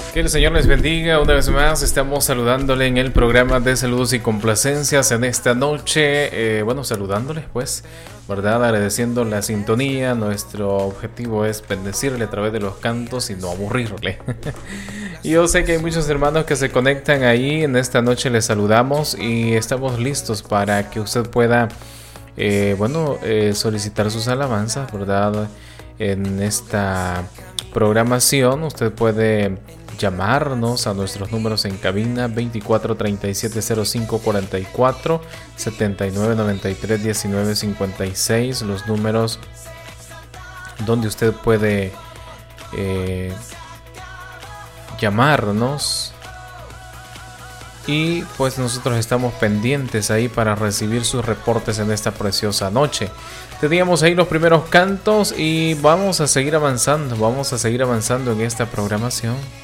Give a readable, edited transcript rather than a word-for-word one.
Que el Señor les bendiga una vez más. Estamos saludándole en el programa de saludos y complacencias en esta noche. Saludándoles pues, ¿verdad? Agradeciendo la sintonía. Nuestro objetivo es bendecirle a través de los cantos y no aburrirle. Y yo sé que hay muchos hermanos que se conectan ahí. En esta noche les saludamos y estamos listos para que usted pueda solicitar sus alabanzas, ¿verdad? En esta programación usted puede llamarnos a nuestros números en cabina 24 37 05 44 79 93 19 56, los números donde usted puede llamarnos, y pues nosotros estamos pendientes ahí para recibir sus reportes en esta preciosa noche. Teníamos ahí los primeros cantos y vamos a seguir avanzando en esta programación.